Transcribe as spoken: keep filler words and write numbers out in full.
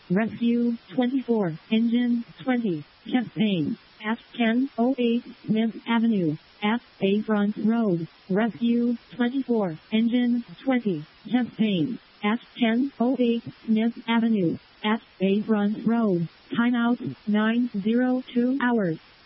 Rescue twenty-four, engine twenty, chest pain, at ten oh eight Smith Avenue, at Bayfront Road. Rescue twenty-four, engine twenty, chest pain, at ten oh eight Smith Avenue, at Bayfront Road. Timeout nine oh two hours.